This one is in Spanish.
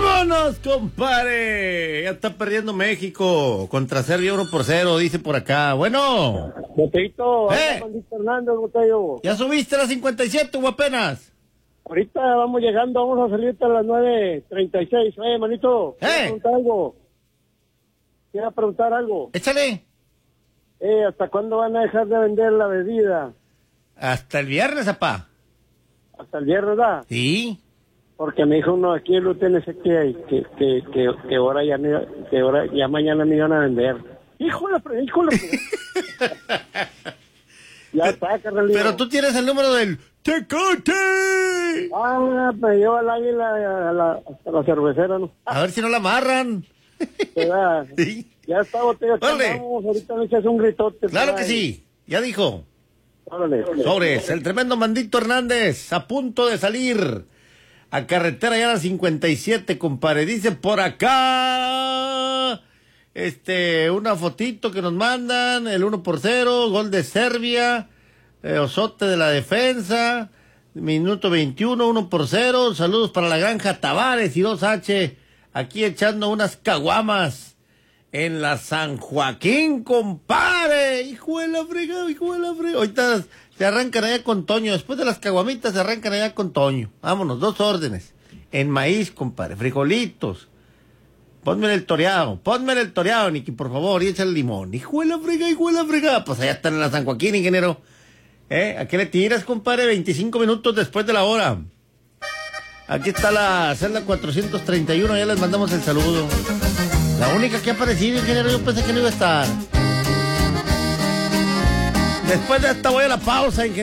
¡Vámonos, compadre! Ya está perdiendo México contra Serbia 1-0, dice por acá. Bueno. Botellito, Maldito Hernández, Botello. ¿Ya subiste a las 57 o apenas? Ahorita vamos llegando, vamos a salir a las 9:36. Manito, quiero preguntar algo. Échale. ¿Hasta cuándo van a dejar de vender la bebida? Hasta el viernes, apá. Hasta el viernes, ¿verdad? Sí. Porque me dijo uno aquí en UTNC que ahora ya mañana me iban a vender. Híjole. Ya está, carnalito. Pero tú tienes el número del Tecate. Me lleva el águila hasta la cervecera, ¿no? A ver si no la amarran. ¿Verdad? Sí. Ya está, Botella. Órale. Ahorita me echas un gritote. Claro que sí. Ya dijo. Órale. Sobres, el tremendo Mandito Hernández, a punto de salir a carretera ya a las 57, compadre. Dice por acá, una fotito que nos mandan, el 1-0, gol de Serbia, osote de la defensa, minuto 21, 1-0, saludos para la granja Tavares y 2H, aquí echando unas caguamas. En la San Joaquín, compadre. Hijo de la fregada. Ahorita se arrancan allá con Toño. Después de las caguamitas se arrancan allá con Toño. Vámonos, 2 órdenes. En maíz, compadre. Frijolitos. Pónmele el toreado, Niki, por favor. Y echa el limón. Hijo de la fregada. Pues allá están en la San Joaquín, ingeniero. ¿A qué le tiras, compadre? 25 minutos después de la hora. Aquí está la celda 431. Ya les mandamos el saludo. La única que ha aparecido, ingeniero, yo pensé que no iba a estar. Después de esta voy a la pausa, ingeniero.